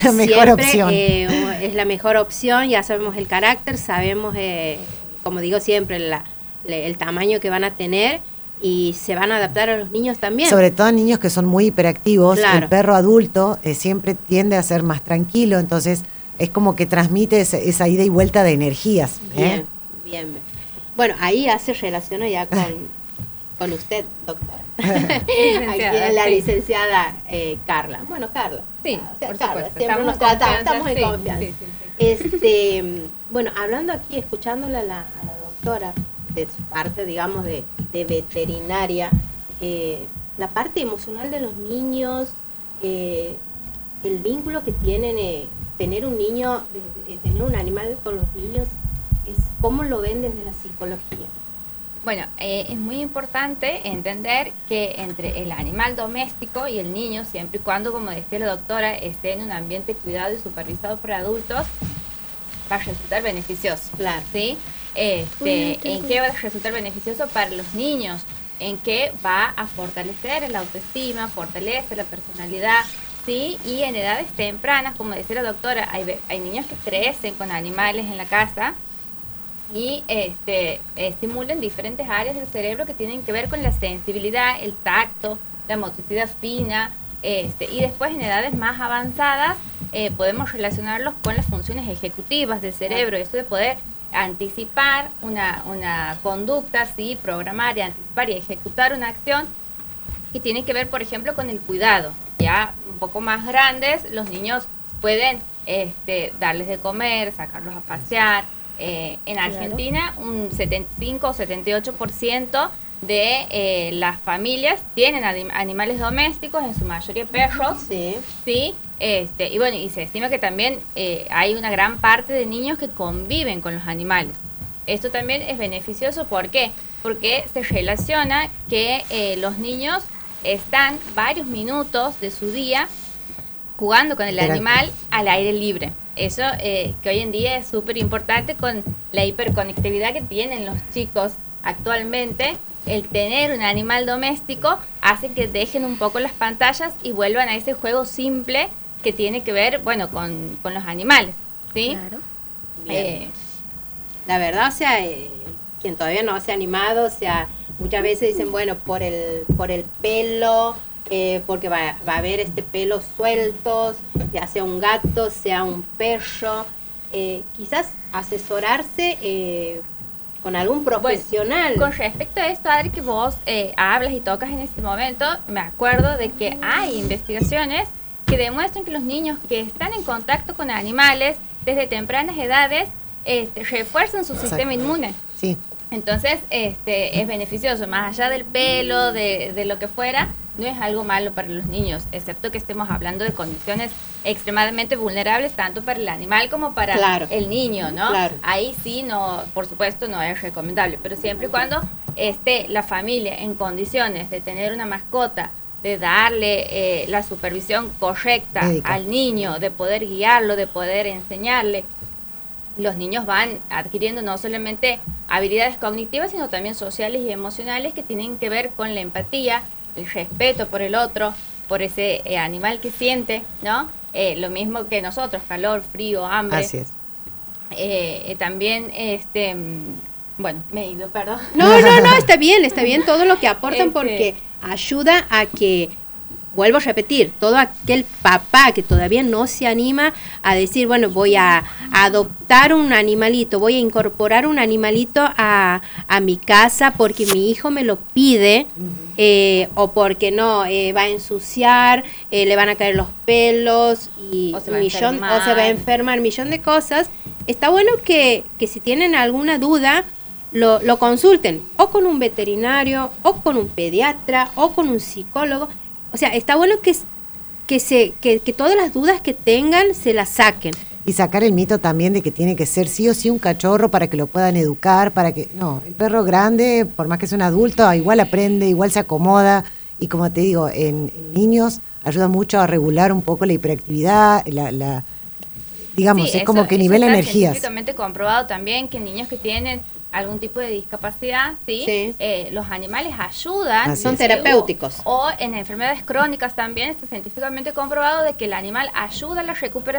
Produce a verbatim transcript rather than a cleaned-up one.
la mejor siempre, opción. Eh, es la mejor opción, ya sabemos el carácter, sabemos, eh, como digo siempre, la, le, el tamaño que van a tener y se van a adaptar a los niños también. Sobre todo a niños que son muy hiperactivos, Claro. el perro adulto eh, siempre tiende a ser más tranquilo, entonces es como que transmite esa, esa ida y vuelta de energías. ¿eh? Bien, bien. Bueno, ahí hace relación ya con, con usted, doctora. Aquí es la sí. licenciada eh, Carla. Bueno, Carla. Sí, o sea, por Carla, supuesto. siempre Estamos nos en tratamos, confianza, estamos en sí, confianza. sí, sí, sí. Este, bueno, hablando aquí, escuchándola a la, a la doctora, de su parte, digamos, de, de veterinaria, eh, la parte emocional de los niños, eh, el vínculo que tienen, eh, tener un niño, de, de tener un animal con los niños, es cómo lo ven desde la psicología. Bueno, eh, es muy importante entender que entre el animal doméstico y el niño, siempre y cuando, como decía la doctora, esté en un ambiente cuidado y supervisado por adultos, va a resultar beneficioso. Claro. ¿Sí? Este, ¿En qué va a resultar beneficioso para los niños? En que va a fortalecer la autoestima, fortalece la personalidad, ¿sí? Y en edades tempranas, como decía la doctora, hay, hay niños que crecen con animales en la casa y este, estimulan diferentes áreas del cerebro que tienen que ver con la sensibilidad, el tacto, la motricidad fina, este, y después en edades más avanzadas eh, podemos relacionarlos con las funciones ejecutivas del cerebro, eso de poder anticipar una, una conducta, ¿sí? Programar y anticipar y ejecutar una acción que tiene que ver, por ejemplo, con el cuidado. Ya un poco más grandes, los niños pueden este, darles de comer, sacarlos a pasear. Eh, en Argentina, claro, un setenta y cinco o setenta y ocho por ciento de eh, las familias tienen anim- animales domésticos, en su mayoría perros. Sí. Sí. Este, y bueno, y se estima que también eh, hay una gran parte de niños que conviven con los animales. Esto también es beneficioso, ¿por qué? Porque se relaciona que eh, los niños están varios minutos de su día jugando con el animal al aire libre. Eso eh, que hoy en día es súper importante con la hiperconectividad que tienen los chicos actualmente. El tener un animal doméstico hace que dejen un poco las pantallas y vuelvan a ese juego simple que tiene que ver, bueno, con, con los animales, ¿sí? Claro. Eh, la verdad, o sea, eh, quien todavía no se ha animado, o sea, muchas veces dicen, bueno, por el, por el pelo, eh, porque va, va a haber este pelo sueltos, ya sea un gato, sea un perro, eh, quizás asesorarse eh, con algún profesional. Bueno, con respecto a esto, Adri, que vos eh, hablas y tocas en este momento, me acuerdo de que hay investigaciones que demuestran que los niños que están en contacto con animales desde tempranas edades este, refuerzan su Exacto. sistema inmune. Sí. Entonces, este, es beneficioso, más allá del pelo, de, de lo que fuera, no es algo malo para los niños, excepto que estemos hablando de condiciones extremadamente vulnerables, tanto para el animal como para claro. el niño, ¿no? Claro. Ahí sí, no, por supuesto, no es recomendable, pero siempre y cuando esté la familia en condiciones de tener una mascota, de darle eh, la supervisión correcta Médica. al niño, de poder guiarlo, de poder enseñarle, los niños van adquiriendo no solamente habilidades cognitivas, sino también sociales y emocionales que tienen que ver con la empatía, el respeto por el otro, por ese eh, animal que siente, ¿no? Eh, lo mismo que nosotros, calor, frío, hambre. Así es. Eh, eh, también, este, bueno, me he ido, perdón. No, no, no, está bien, está bien todo lo que aportan Este... porque ayuda a que, vuelvo a repetir, todo aquel papá que todavía no se anima a decir, bueno, voy a, a adoptar un animalito, voy a incorporar un animalito a, a mi casa porque mi hijo me lo pide, eh, o porque no, eh, va a ensuciar, eh, le van a caer los pelos y O se va a millón, enfermar. o se va a enfermar, millón de cosas. Está bueno que, que si tienen alguna duda, Lo, lo consulten o con un veterinario o con un pediatra o con un psicólogo. O sea, está bueno que, que, se, que, que todas las dudas que tengan se las saquen. Y sacar el mito también de que tiene que ser sí o sí un cachorro para que lo puedan educar, para que... No, el perro grande, por más que sea un adulto, igual aprende, igual se acomoda. Y como te digo, en, en niños ayuda mucho a regular un poco la hiperactividad, la... la digamos, Sí, es como eso- que eso nivela está energías. científicamente comprobado también que niños que tienen algún tipo de discapacidad, ¿sí? Sí. Eh, los animales ayudan. Así Son es. terapéuticos. O, o en enfermedades crónicas también está científicamente comprobado de que el animal ayuda a la recuperación